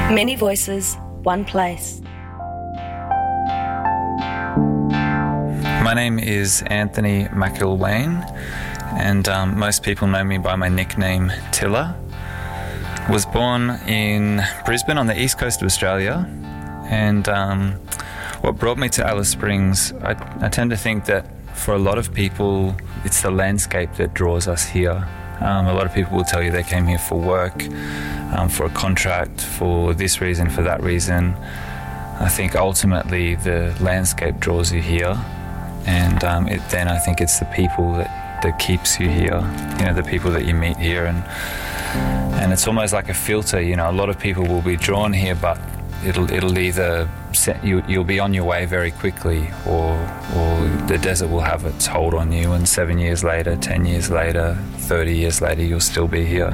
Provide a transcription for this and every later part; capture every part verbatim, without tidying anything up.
Many voices, one place. My name is Anthony McIlwain, and um, most people know me by my nickname Tilla. Was born in Brisbane on the east coast of Australia, and um, what brought me to Alice Springs, I, I tend to think that for a lot of people it's the landscape that draws us here. Um, a lot of people will tell you they came here for work, um, for a contract, for this reason, for that reason. I think ultimately the landscape draws you here, and um, it, then I think it's the people that, that keeps you here, you know, the people that you meet here, and and it's almost like a filter. You know, a lot of people will be drawn here, but it'll it'll either set you, you'll be on your way very quickly, or or the desert will have its hold on you, and seven years later, ten years later, thirty years later, you'll still be here.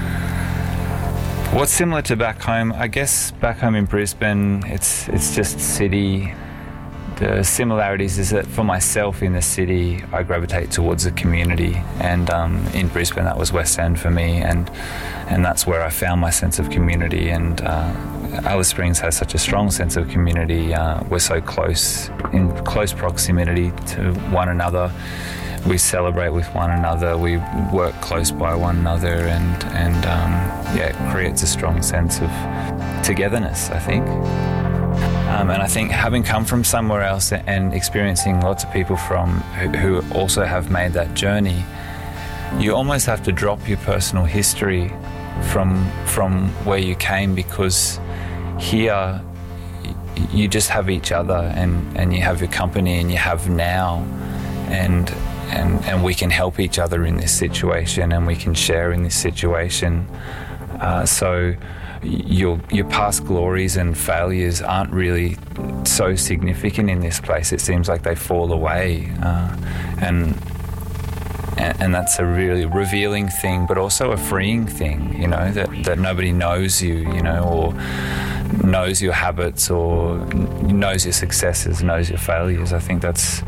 What's similar to back home? I guess back home in Brisbane, it's it's just city. The similarities is that for myself in the city, I gravitate towards the community, and um, in Brisbane that was West End for me, and and that's where I found my sense of community. And uh, Alice Springs has such a strong sense of community. Uh, we're so close, in close proximity to one another. We celebrate with one another. We work close by one another, and and um, yeah, it creates a strong sense of togetherness, I think. Um, and I think having come from somewhere else and experiencing lots of people from who, who also have made that journey, you almost have to drop your personal history from from where you came, because here you just have each other, and, and you have your company, and you have now, and and and we can help each other in this situation, and we can share in this situation. Uh, so your your past glories and failures aren't really so significant in this place. It seems like they fall away, uh, and, and and that's a really revealing thing, but also a freeing thing. You know, that that nobody knows you, you know, or knows your habits, or knows your successes, knows your failures. I think that's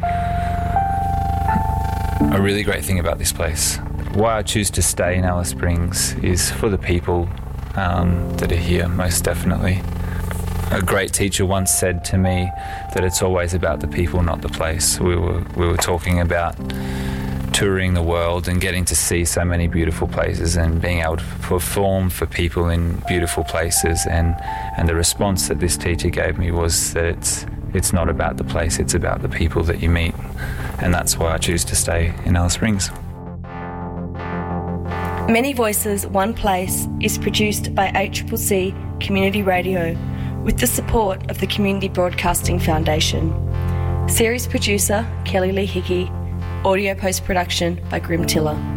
a really great thing about this place. Why I choose to stay in Alice Springs is for the people um, that are here, most definitely. A great teacher once said to me that it's always about the people, not the place. We were we were talking about touring the world and getting to see so many beautiful places and being able to perform for people in beautiful places, and and the response that this teacher gave me was that it's it's not about the place, it's about the people that you meet, and that's why I choose to stay in Alice Springs. Many Voices, One Place is produced by A C C C Community Radio with the support of the Community Broadcasting Foundation. Series producer Kelly Lee Hickey. Audio post-production by Grim Tiller.